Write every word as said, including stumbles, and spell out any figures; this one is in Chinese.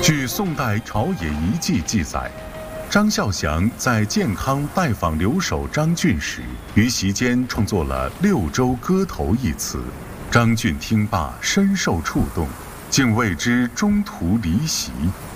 据宋代《朝野遗迹》记载，张孝祥在建康拜访留守张俊时，于席间创作了《六州歌头》一词。张俊听罢，深受触动，竟为之中途离席。